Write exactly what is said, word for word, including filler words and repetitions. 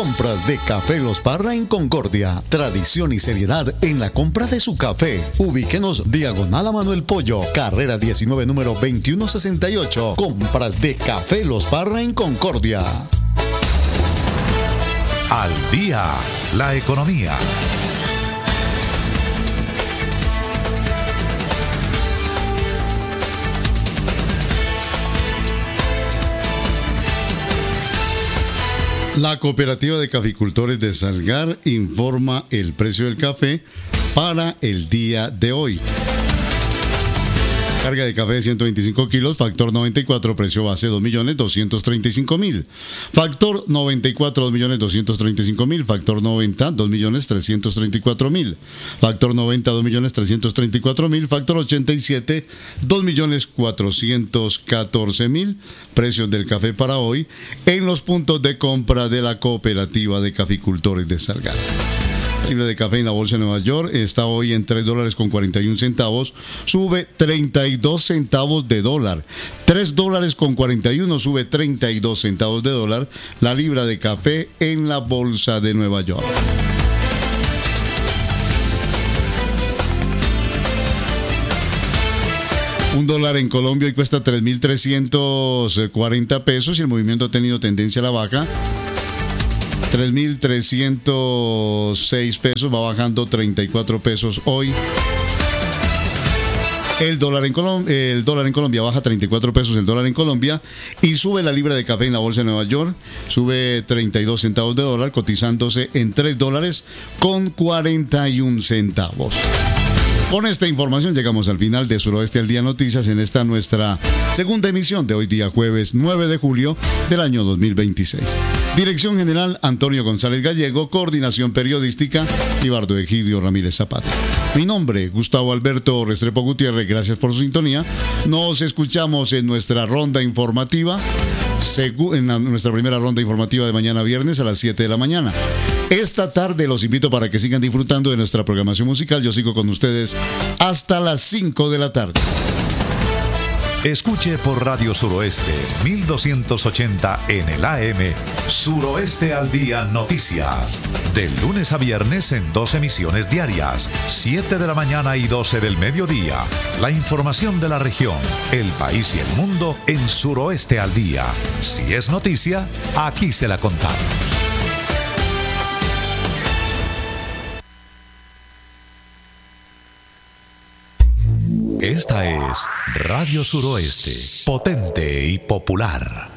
Compras de Café Los Parra en Concordia. Tradición y seriedad en la compra de su café. Ubíquenos diagonal a Manuel Pollo, carrera diecinueve, número veintiuno sesenta y ocho. Compras de Café Los Parra en Concordia. Al día, la economía. La Cooperativa de Caficultores de Salgar informa el precio del café para el día de hoy. Carga de café de ciento veinticinco kilos, factor noventa y cuatro, precio base dos millones doscientos treinta y cinco mil. Factor noventa y cuatro, dos millones doscientos treinta y cinco mil. Factor noventa, dos millones trescientos treinta y cuatro mil. Factor noventa, dos millones trescientos treinta y cuatro mil. Factor ochenta y siete, dos millones cuatrocientos catorce mil. Precios del café para hoy en los puntos de compra de la Cooperativa de Caficultores de Salgar. La libra de café en la bolsa de Nueva York está hoy en tres dólares con cuarenta y un centavos, sube treinta y dos centavos de dólar. tres dólares con cuarenta y uno, sube treinta y dos centavos de dólar la libra de café en la bolsa de Nueva York. Un dólar en Colombia hoy cuesta tres mil trescientos cuarenta pesos y el movimiento ha tenido tendencia a la baja. tres mil trescientos seis pesos, va bajando treinta y cuatro pesos hoy. El dólar en Colombia, el dólar en Colombia baja treinta y cuatro pesos el dólar en Colombia y sube la libra de café en la bolsa de Nueva York, sube treinta y dos centavos de dólar, cotizándose en tres dólares con cuarenta y un centavos. Con esta información llegamos al final de Suroeste al Día Noticias en esta nuestra segunda emisión de hoy día jueves nueve de julio del año dos mil veintiséis. Dirección General Antonio González Gallego, Coordinación Periodística Ibardo Egidio Ramírez Zapata. Mi nombre, Gustavo Alberto Restrepo Gutiérrez, gracias por su sintonía. Nos escuchamos en nuestra ronda informativa, en nuestra primera ronda informativa de mañana viernes a las siete de la mañana. Esta tarde los invito para que sigan disfrutando de nuestra programación musical. Yo sigo con ustedes hasta las cinco de la tarde. Escuche por Radio Suroeste mil doscientos ochenta en el A M Suroeste al Día Noticias. De lunes a viernes en dos emisiones diarias, siete de la mañana y doce del mediodía. La información de la región, el país y el mundo en Suroeste al Día. Si es noticia, aquí se la contamos. Esta es Radio Suroeste, potente y popular.